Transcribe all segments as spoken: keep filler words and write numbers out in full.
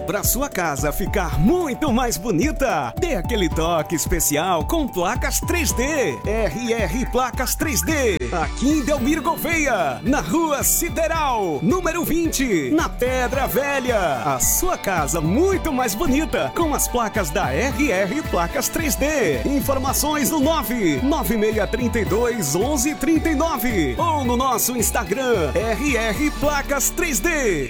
Para sua casa ficar muito mais bonita, dê aquele toque especial com placas três D. R R Placas três D. Aqui em Delmiro Gouveia, na Rua Sideral, número vinte, na Pedra Velha. A sua casa muito mais bonita com as placas da R R Placas três D. Informações no nove nove seis três dois um um três nove ou no nosso Instagram R R Placas três D.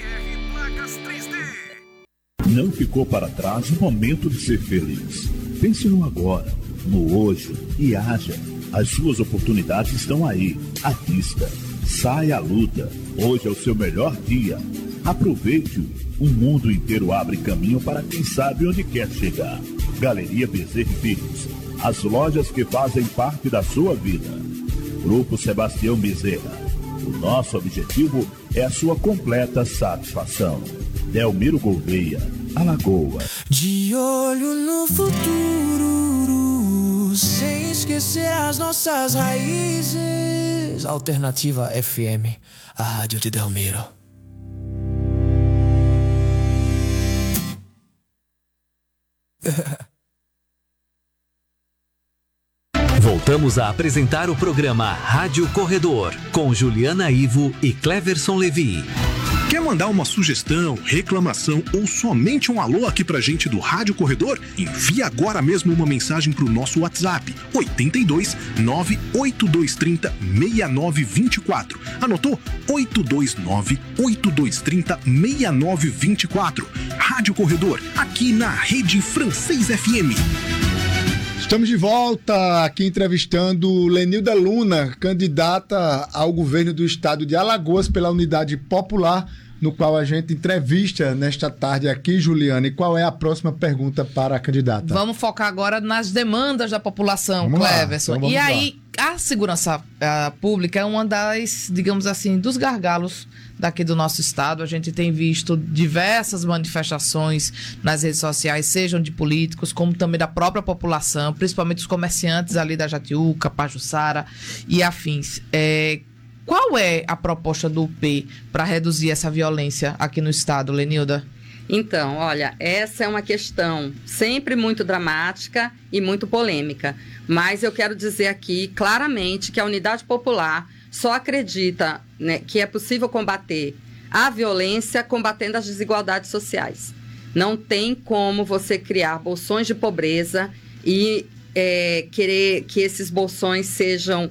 Não ficou para trás o momento de ser feliz. Pense no agora, no hoje e haja. As suas oportunidades estão aí, à vista. Saia à luta. Hoje é o seu melhor dia. Aproveite-o. O mundo inteiro abre caminho para quem sabe onde quer chegar. Galeria Bezerra e Filhos. As lojas que fazem parte da sua vida. Grupo Sebastião Bezerra. O nosso objetivo é a sua completa satisfação. Delmiro Gouveia, Alagoas. De olho no futuro, sem esquecer as nossas raízes. Alternativa F M, a rádio de Delmiro. Voltamos a apresentar o programa Rádio Corredor, com Juliana Ivo e Cleverson Levi. Quer mandar uma sugestão, reclamação ou somente um alô aqui pra gente do Rádio Corredor? Envie agora mesmo uma mensagem pro nosso WhatsApp, oito dois nove oito dois três zero seis nove dois quatro. Anotou? oito dois nove oito dois três zero seis nove dois quatro. Rádio Corredor, aqui na Rede Francês F M. Estamos de volta aqui entrevistando Lenilda Luna, candidata ao governo do estado de Alagoas pela Unidade Popular, no qual a gente entrevista nesta tarde aqui, Juliana. E qual é a próxima pergunta para a candidata? Vamos focar agora nas demandas da população, vamos Cleverson. Então e aí, a segurança a, pública é uma das, digamos assim, dos gargalos daqui do nosso estado. A gente tem visto diversas manifestações nas redes sociais, sejam de políticos, como também da própria população, principalmente os comerciantes ali da Jatiuca, Pajuçara e afins. É, qual é a proposta do U P para reduzir essa violência aqui no estado, Lenilda? Então, olha, essa é uma questão sempre muito dramática e muito polêmica, mas eu quero dizer aqui claramente que a Unidade Popular só acredita, né, que é possível combater a violência combatendo as desigualdades sociais. Não tem como você criar bolsões de pobreza e é, querer que esses bolsões sejam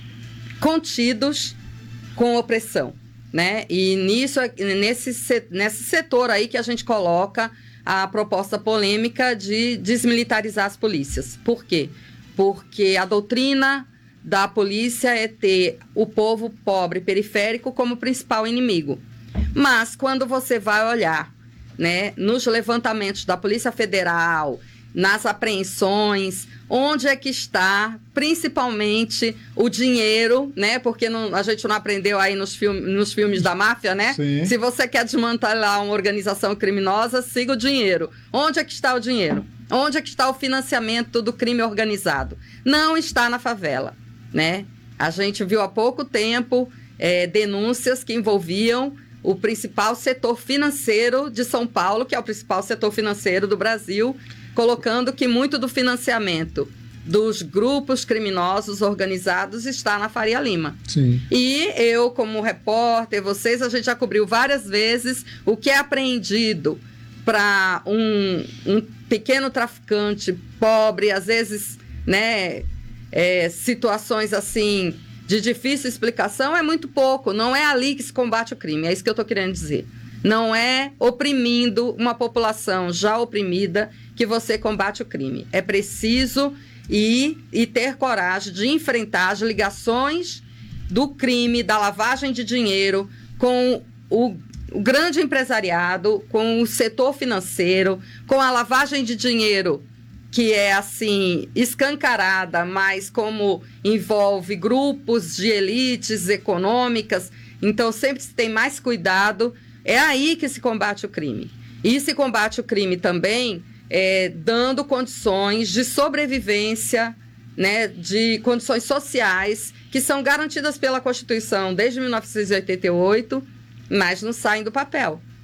contidos com opressão, né? E nisso, nesse, nesse setor aí que a gente coloca a proposta polêmica de desmilitarizar as polícias. Por quê? Porque a doutrina da polícia é ter o povo pobre periférico como principal inimigo. Mas quando você vai olhar, né, nos levantamentos da Polícia Federal, nas apreensões, onde é que está principalmente o dinheiro, né? Porque não, a gente não aprendeu aí nos, film, nos filmes da máfia, né? Sim. Se você quer desmantelar uma organização criminosa, siga o dinheiro. Onde é que está o dinheiro? Onde é que está o financiamento do crime organizado? Não está na favela, né? A gente viu há pouco tempo é, denúncias que envolviam o principal setor financeiro de São Paulo, que é o principal setor financeiro do Brasil, colocando que muito do financiamento dos grupos criminosos organizados está na Faria Lima. Sim. E eu, como repórter, vocês, a gente já cobriu várias vezes o que é apreendido para um, um pequeno traficante pobre, às vezes, né, é, situações assim de difícil explicação, é muito pouco. Não é ali que se combate o crime, é isso que eu estou querendo dizer. Não é oprimindo uma população já oprimida que você combate o crime. É preciso ir e ter coragem de enfrentar as ligações do crime, da lavagem de dinheiro com o, o grande empresariado, com o setor financeiro, com a lavagem de dinheiro que é assim escancarada, mas como envolve grupos de elites econômicas, então sempre se tem mais cuidado. É aí que se combate o crime. E se combate o crime também é, dando condições de sobrevivência, né, de condições sociais que são garantidas pela Constituição desde mil novecentos e oitenta e oito, mas não saem do papel.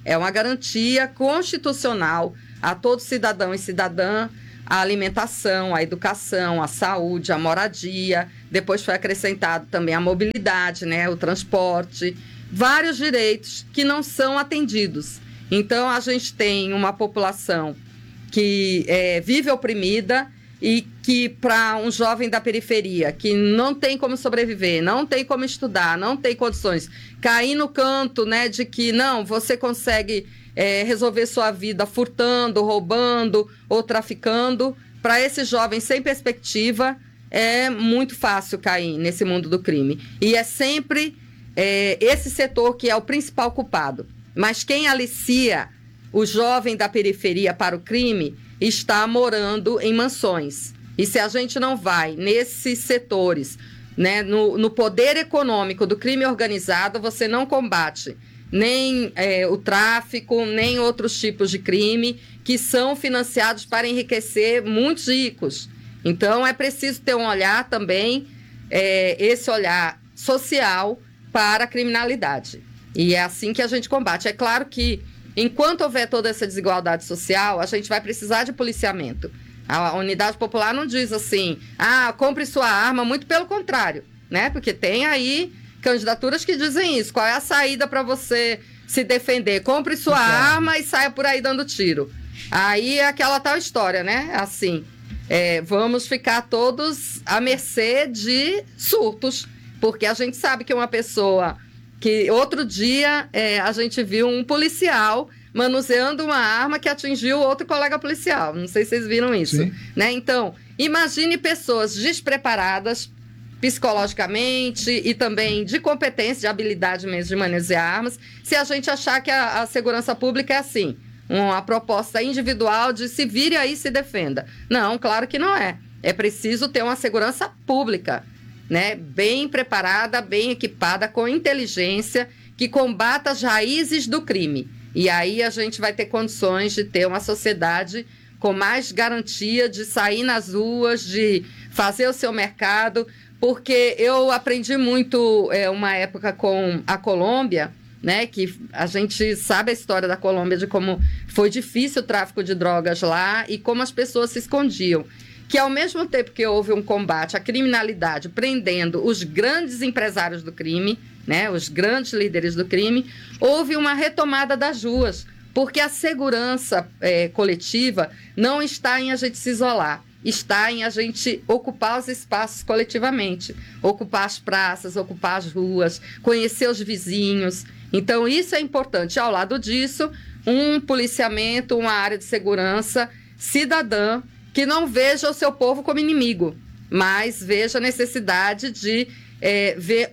É uma garantia constitucional a todo cidadão e cidadã, a alimentação, a educação, a saúde, a moradia. Depois foi acrescentado também a mobilidade, né, o transporte, vários direitos que não são atendidos. Então, a gente tem uma população que é, vive oprimida e que, para um jovem da periferia, que não tem como sobreviver, não tem como estudar, não tem condições, cair no canto, né, de que, não, você consegue é, resolver sua vida furtando, roubando ou traficando, para esse jovem sem perspectiva, é muito fácil cair nesse mundo do crime. E é sempre é, esse setor que é o principal culpado. Mas quem alicia o jovem da periferia para o crime está morando em mansões. E se a gente não vai nesses setores, né, no, no poder econômico do crime organizado, você não combate nem é, o tráfico, nem outros tipos de crime que são financiados para enriquecer muitos ricos. Então, é preciso ter um olhar também, é, esse olhar social para a criminalidade. E é assim que a gente combate. É claro que, enquanto houver toda essa desigualdade social, a gente vai precisar de policiamento. A unidade popular não diz assim, ah, compre sua arma, muito pelo contrário, né? Porque tem aí candidaturas que dizem isso. Qual é a saída para você se defender? Compre sua Exato. arma e saia por aí dando tiro. Aí é aquela tal história, né? Assim, é, vamos ficar todos à mercê de surtos, porque a gente sabe que uma pessoa... que outro dia é, a gente viu um policial manuseando uma arma que atingiu outro colega policial. Não sei se vocês viram isso. Né? Então, imagine pessoas despreparadas psicologicamente e também de competência, de habilidade mesmo de manusear armas, se a gente achar que a, a segurança pública é assim, uma proposta individual de se vire aí e se defenda. Não, claro que não é. É preciso ter uma segurança pública, né, bem preparada, bem equipada, com inteligência, que combata as raízes do crime. E aí a gente vai ter condições de ter uma sociedade com mais garantia de sair nas ruas, de fazer o seu mercado, porque eu aprendi muito é, uma época com a Colômbia, né, que a gente sabe a história da Colômbia, de como foi difícil o tráfico de drogas lá e como as pessoas se escondiam. Que ao mesmo tempo que houve um combate à criminalidade, prendendo os grandes empresários do crime, né, os grandes líderes do crime, houve uma retomada das ruas, porque a segurança é, coletiva não está em a gente se isolar, está em a gente ocupar os espaços coletivamente, ocupar as praças, ocupar as ruas, conhecer os vizinhos. Então, isso é importante. Ao lado disso, um policiamento, uma área de segurança cidadã, que não veja o seu povo como inimigo, mas veja a necessidade de é, ver,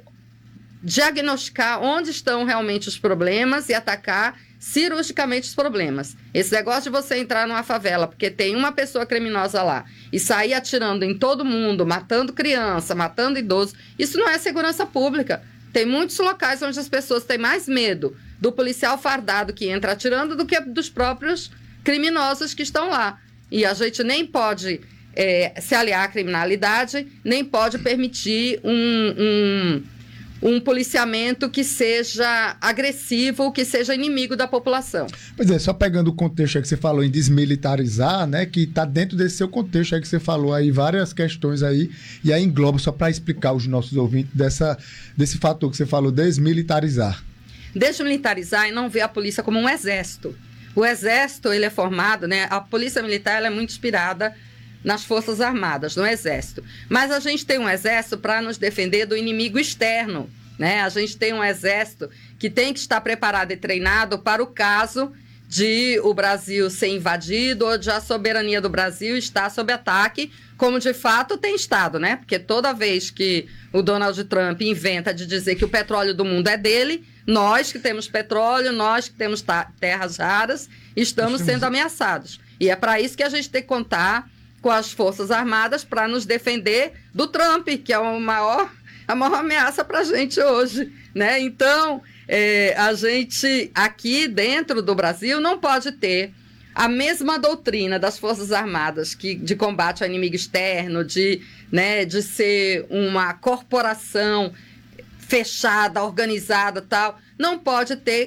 diagnosticar onde estão realmente os problemas e atacar cirurgicamente os problemas. Esse negócio de você entrar numa favela porque tem uma pessoa criminosa lá e sair atirando em todo mundo, matando criança, matando idoso, isso não é segurança pública. Tem muitos locais onde as pessoas têm mais medo do policial fardado que entra atirando do que dos próprios criminosos que estão lá. E a gente nem pode é, se aliar à criminalidade, nem pode permitir um, um, um policiamento que seja agressivo, que seja inimigo da população. Pois é, só pegando o contexto aí que você falou em desmilitarizar, né, que está dentro desse seu contexto aí que você falou aí, várias questões aí, e aí engloba, só para explicar aos nossos ouvintes, dessa, desse fator que você falou, desmilitarizar. Desmilitarizar e não ver a polícia como um exército. O Exército, ele é formado, né? A Polícia Militar, ela é muito inspirada nas Forças Armadas, no Exército. Mas a gente tem um Exército para nos defender do inimigo externo, né? A gente tem um Exército que tem que estar preparado e treinado para o caso de o Brasil ser invadido ou de a soberania do Brasil estar sob ataque, como de fato tem estado, né? Porque toda vez que o Donald Trump inventa de dizer que o petróleo do mundo é dele, nós que temos petróleo, nós que temos terras raras, estamos sendo ameaçados. E é para isso que a gente tem que contar com as Forças Armadas para nos defender do Trump, que é o maior, a maior ameaça para a gente hoje, né? Então, é, a gente aqui dentro do Brasil não pode ter a mesma doutrina das Forças Armadas que, de combate ao inimigo externo, de, né, de ser uma corporação fechada, organizada, tal, não pode ter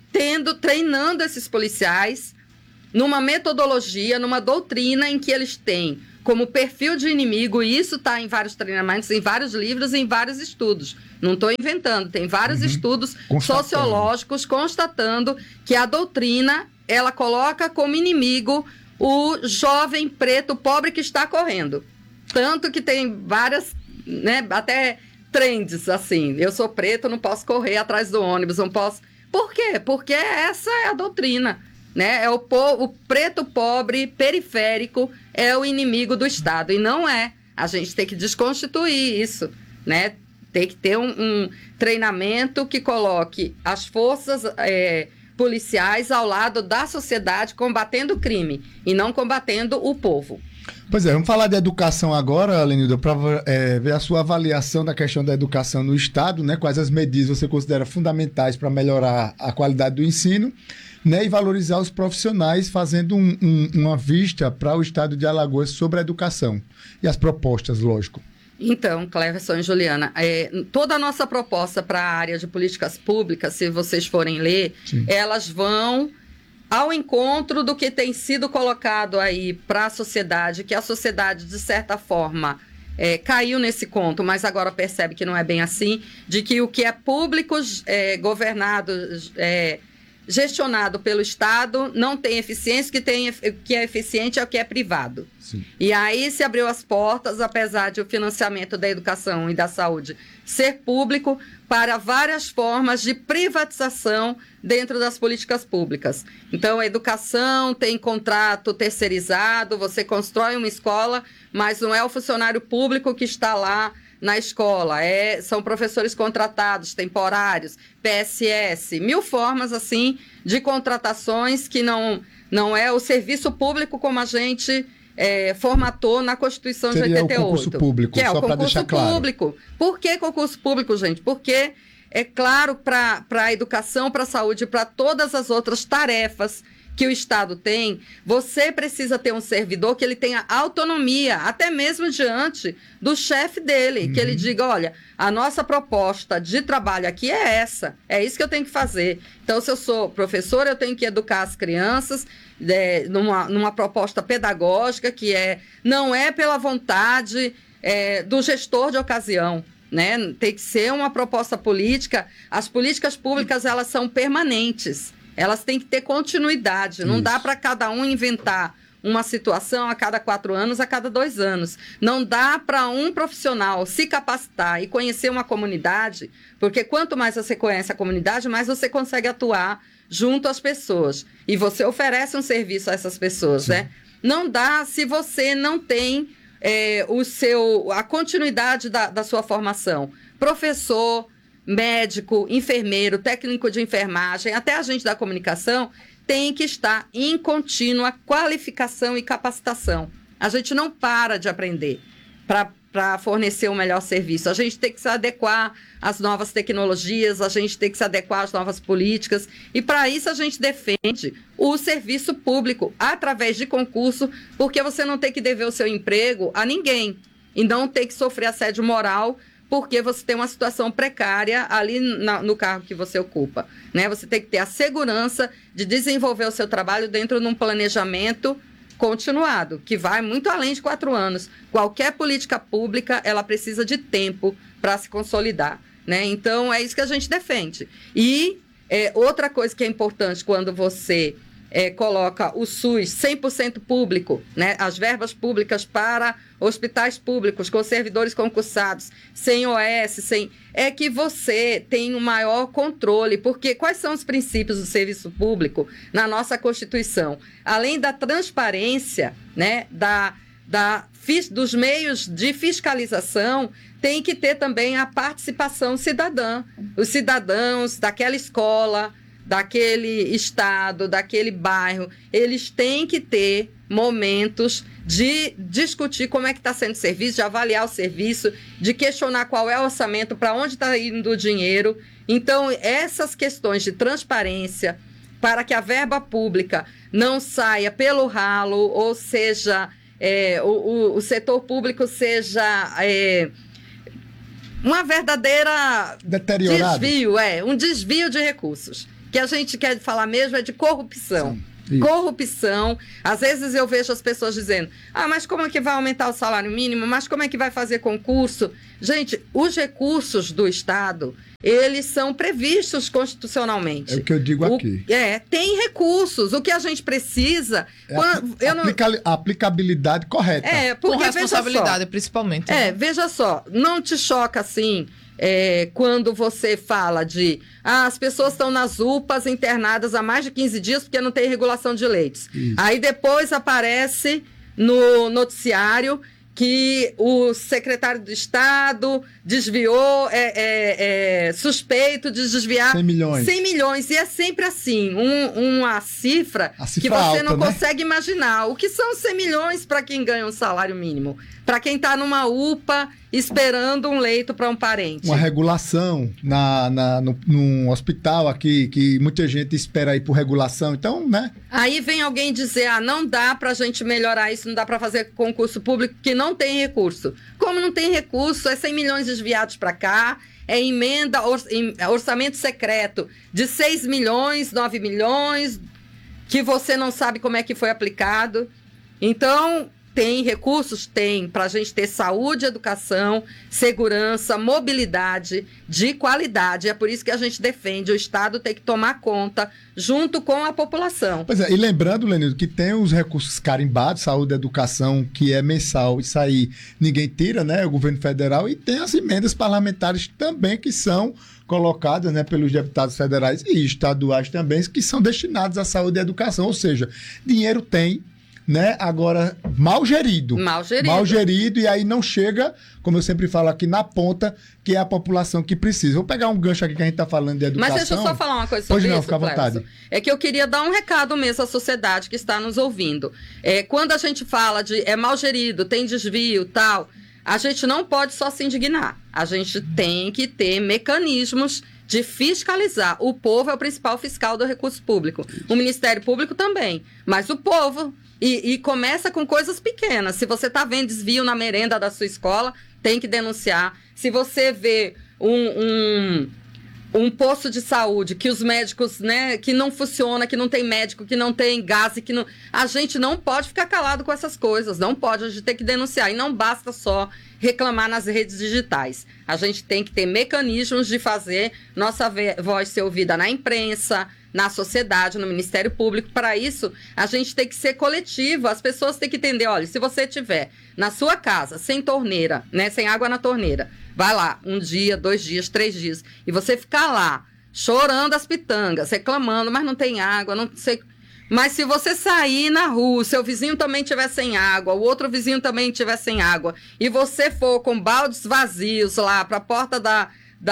tendo, treinando esses policiais numa metodologia, numa doutrina em que eles têm como perfil de inimigo, e isso está em vários treinamentos, em vários livros, em vários estudos. Não estou inventando, tem vários uhum. estudos constatando. sociológicos constatando que a doutrina, ela coloca como inimigo o jovem preto pobre que está correndo. Tanto que tem várias, né, até trends, assim, eu sou preto, não posso correr atrás do ônibus, não posso... Por quê? Porque essa é a doutrina. Né? É o, po- o preto pobre periférico é o inimigo do Estado, e não é. A gente tem que desconstituir isso, né? Tem que ter um, um treinamento que coloque as forças é, policiais ao lado da sociedade, combatendo o crime e não combatendo o povo. Pois é, vamos falar de educação agora, Lenilda, para é, ver a sua avaliação da questão da educação no Estado, né? Quais as medidas você considera fundamentais para melhorar a qualidade do ensino, né? E valorizar os profissionais, fazendo um, um, uma vista para o Estado de Alagoas sobre a educação e as propostas, lógico. Então, Cleverson e Juliana, é, toda a nossa proposta para a área de políticas públicas, se vocês forem ler, Sim. elas vão ao encontro do que tem sido colocado aí para a sociedade, que a sociedade, de certa forma, é, caiu nesse conto, mas agora percebe que não é bem assim, de que o que é público, é, governado, é, gestionado pelo Estado, não tem eficiência, o que, tem, que é eficiente é o que é privado. Sim. E aí se abriu as portas, apesar de o financiamento da educação e da saúde ser público, para várias formas de privatização dentro das políticas públicas. Então, a educação tem contrato terceirizado, você constrói uma escola, mas não é o funcionário público que está lá na escola, é, são professores contratados, temporários, P S S, mil formas, assim, de contratações que não, não é o serviço público como a gente é, formatou na Constituição Seria de oitenta e oito. O concurso público, que é só o concurso claro. público. Por que concurso público, gente? Porque, é claro, para a educação, para a saúde, para todas as outras tarefas que o Estado tem, você precisa ter um servidor que ele tenha autonomia, até mesmo diante do chefe dele, uhum. que ele diga, olha, a nossa proposta de trabalho aqui é essa, é isso que eu tenho que fazer. Então, se eu sou professora, eu tenho que educar as crianças é, numa, numa proposta pedagógica que é, não é pela vontade é, do gestor de ocasião, né? Tem que ser uma proposta política. As políticas públicas, elas são permanentes. Elas têm que ter continuidade. Não Isso. dá para cada um inventar uma situação a cada quatro anos, a cada dois anos. Não dá para um profissional se capacitar e conhecer uma comunidade, porque quanto mais você conhece a comunidade, mais você consegue atuar junto às pessoas. E você oferece um serviço a essas pessoas, Sim. né? Não dá se você não tem é, o seu, a continuidade da, da sua formação. Professor, médico, enfermeiro, técnico de enfermagem, até agente da comunicação, tem que estar em contínua qualificação e capacitação. A gente não para de aprender para fornecer um melhor serviço. A gente tem que se adequar às novas tecnologias, a gente tem que se adequar às novas políticas, e para isso a gente defende o serviço público através de concurso, porque você não tem que dever o seu emprego a ninguém e não tem que sofrer assédio moral porque você tem uma situação precária ali na, no cargo que você ocupa, né? Você tem que ter a segurança de desenvolver o seu trabalho dentro de um planejamento continuado, que vai muito além de quatro anos. Qualquer política pública, ela precisa de tempo para se consolidar, né? Então, é isso que a gente defende. E é, outra coisa que é importante quando você é, coloca o SUS cem por cento público, né? As verbas públicas para hospitais públicos, com servidores concursados, sem O S, sem... é que você tem um maior controle, porque quais são os princípios do serviço público na nossa Constituição? Além da transparência, né, da, da, dos meios de fiscalização, tem que ter também a participação cidadã. Os cidadãos daquela escola, daquele estado, daquele bairro, eles têm que ter momentos de discutir como é que está sendo o serviço, de avaliar o serviço, de questionar qual é o orçamento, para onde está indo o dinheiro. Então, essas questões de transparência, para que a verba pública não saia pelo ralo, ou seja, é, o, o, o setor público seja é, uma verdadeira deteriorado. desvio, é, um desvio de recursos. que a gente quer falar mesmo é de corrupção. Sim. Corrupção. Às vezes eu vejo as pessoas dizendo, ah, mas como é que vai aumentar o salário mínimo? Mas como é que vai fazer concurso? Gente, os recursos do Estado, eles são previstos constitucionalmente. É o que eu digo o, aqui. É, tem recursos. O que a gente precisa... É quando, a, eu não, aplica, a aplicabilidade correta. é, porque, Com responsabilidade, veja só, principalmente. É, né? veja só, não te choca assim... É, quando você fala de ah, as pessoas estão nas U P As internadas há mais de quinze dias porque não tem regulação de leitos. Isso. Aí depois aparece no noticiário que o secretário de Estado desviou, é, é, é, suspeito de desviar cem milhões. cem milhões. E é sempre assim, um, uma cifra, A cifra que você alta, não né? consegue imaginar. O que são cem milhões para quem ganha um salário mínimo? Para quem está numa U P A esperando um leito para um parente. Uma regulação na, na, no, num hospital aqui, que muita gente espera aí por regulação. Então, né? Aí vem alguém dizer, ah, não dá para a gente melhorar isso, não dá para fazer concurso público que não tem recurso. Como não tem recurso, é cem milhões desviados para cá, é emenda, or, orçamento secreto de seis milhões, nove milhões, que você não sabe como é que foi aplicado. Então... Tem recursos? Tem, para a gente ter saúde, educação, segurança, mobilidade de qualidade. É por isso que a gente defende, o Estado tem que tomar conta junto com a população. Pois é, e lembrando, Lenildo, que tem os recursos carimbados, saúde e educação, que é mensal, isso aí ninguém tira, né? O governo federal, e tem as emendas parlamentares também que são colocadas, né, pelos deputados federais e estaduais também, que são destinados à saúde e educação. Ou seja, dinheiro tem, né? Agora, mal gerido. Mal gerido. Mal gerido, e aí não chega, como eu sempre falo aqui, na ponta, que é a população que precisa. Vou pegar um gancho aqui que a gente está falando de educação. Mas deixa eu só falar uma coisa sobre Pode não, isso, fica à vontade. Cléverson. É que eu queria dar um recado mesmo à sociedade que está nos ouvindo. É, quando a gente fala de é mal gerido, tem desvio, tal, a gente não pode só se indignar. A gente tem que ter mecanismos de fiscalizar. O povo é o principal fiscal do recurso público. O Ministério Público também. Mas o povo... E, e começa com coisas pequenas. Se você está vendo desvio na merenda da sua escola, tem que denunciar. Se você vê um, um, um posto de saúde que os médicos, né, que não funciona, que não tem médico, que não tem gás, que não... a gente não pode ficar calado com essas coisas. Não pode, a gente tem que denunciar. E não basta só reclamar nas redes digitais. A gente tem que ter mecanismos de fazer nossa voz ser ouvida na imprensa, na sociedade, no Ministério Público. Para isso, a gente tem que ser coletivo. As pessoas têm que entender, olha, se você tiver na sua casa, sem torneira, né, sem água na torneira, vai lá, um dia, dois dias, três dias, e você ficar lá, chorando as pitangas, reclamando, mas não tem água, não sei... Mas se você sair na rua, seu vizinho também tiver sem água, o outro vizinho também tiver sem água, e você for com baldes vazios lá para a porta da...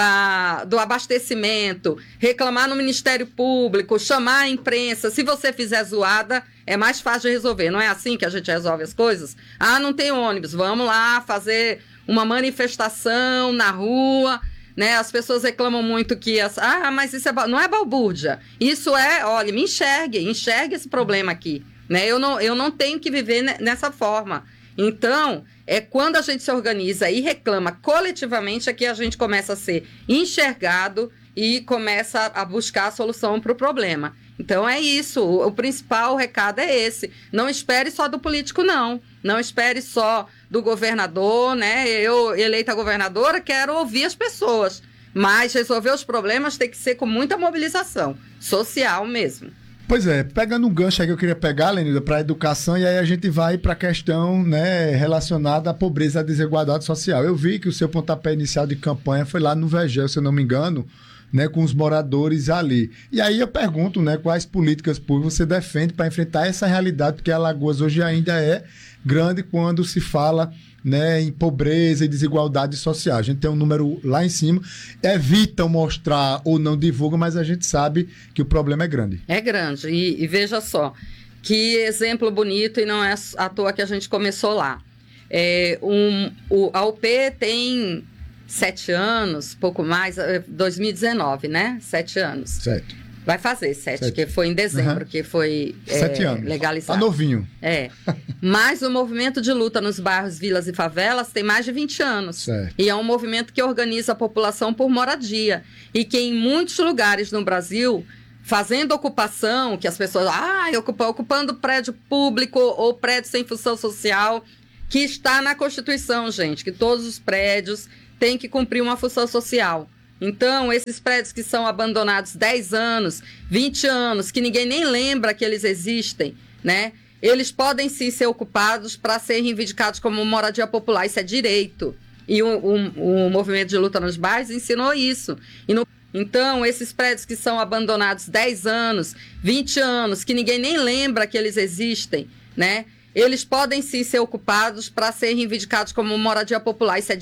Da, do abastecimento, reclamar no Ministério Público, chamar a imprensa, se você fizer zoada, é mais fácil de resolver. Não é assim que a gente resolve as coisas? Ah, não tem ônibus, vamos lá fazer uma manifestação na rua, né? As pessoas reclamam muito que... As, ah, mas isso é, não é balbúrdia. Isso é, olha, me enxergue, enxergue esse problema aqui. Né? Eu, não, eu não tenho que viver nessa forma. Então... É quando a gente se organiza e reclama coletivamente é que a gente começa a ser enxergado e começa a buscar a solução para o problema. Então é isso, o, o principal recado é esse. Não espere só do político, não. Não espere só do governador, né? Eu, eleita governadora, quero ouvir as pessoas. Mas resolver os problemas tem que ser com muita mobilização social mesmo. Pois é, pegando um gancho aí que eu queria pegar, Lenilda, para a educação, e aí a gente vai para a questão, né, relacionada à pobreza e à desigualdade social. Eu vi que o seu pontapé inicial de campanha foi lá no Vegel, se eu não me engano, né, com os moradores ali. E aí eu pergunto, né, quais políticas públicas você defende para enfrentar essa realidade, porque Alagoas hoje ainda é grande quando se fala, né, em pobreza e desigualdade social. A gente tem um número lá em cima, evitam mostrar ou não divulgam, mas a gente sabe que o problema é grande. É grande, e, e veja só, que exemplo bonito, e não é à toa que a gente começou lá. É, um, o, a U P tem sete anos, pouco mais, dois mil e dezenove, né? Sete anos. Certo. Vai fazer sete, sete. que foi em dezembro, Uhum. que foi sete é, anos. legalizado. Tá novinho. É. Mas o movimento de luta nos bairros, vilas e favelas tem mais de vinte anos. Certo. E é um movimento que organiza a população por moradia. E que em muitos lugares no Brasil fazendo ocupação, que as pessoas, ah, ocupa, ocupando prédio público ou prédio sem função social, que está na Constituição, gente, que todos os prédios têm que cumprir uma função social. Então, esses prédios que são abandonados dez anos, vinte anos, que ninguém nem lembra que eles existem, né? Eles podem sim ser ocupados para serem reivindicados como moradia popular, isso é direito. E o, o, o movimento de luta nos bairros ensinou isso. E no Então, esses prédios que são abandonados dez anos, vinte anos, que ninguém nem lembra que eles existem, né? Eles podem sim ser ocupados para serem reivindicados como moradia popular, isso é